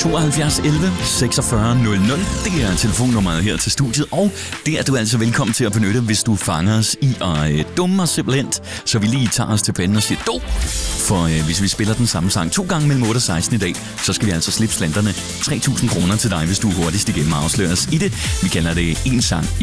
72 11 46 00. Det er telefonnummeret her til studiet, og det er du altså velkommen til at benytte, hvis du fanger os i at dumme os simpelthen, så vi lige tager os til panden og siger do. For hvis vi spiller den samme sang 2 gange mellem 8 og 16 i dag, så skal vi altså slippe slanterne. 3.000 kroner til dig, hvis du hurtigst igennem afsløres i det. Vi kalder det en sang